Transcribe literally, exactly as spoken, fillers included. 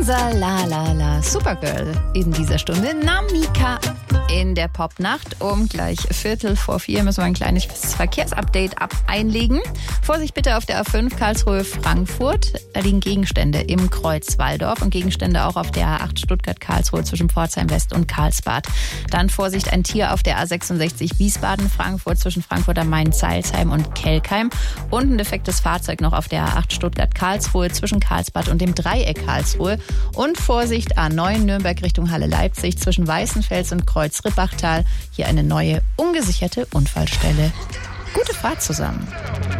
Unser La La La Supergirl in dieser Stunde, Namika. In der Popnacht um gleich Viertel vor vier müssen wir ein kleines Verkehrsupdate ab einlegen. Vorsicht bitte auf der A fünf Karlsruhe-Frankfurt. Da liegen Gegenstände im Kreuz Walldorf und Gegenstände auch auf der A acht Stuttgart-Karlsruhe zwischen Pforzheim West und Karlsbad. Dann Vorsicht, ein Tier auf der A sechsundsechzig Wiesbaden-Frankfurt zwischen Frankfurt am Main, Zeilsheim und Kelkheim. Und ein defektes Fahrzeug noch auf der A acht Stuttgart-Karlsruhe zwischen Karlsbad und dem Dreieck Karlsruhe. Und Vorsicht, A neun Nürnberg Richtung Halle-Leipzig zwischen Weißenfels und Kreuz Rippachtal. Hier eine neue, ungesicherte Unfallstelle. Gute Fahrt zusammen.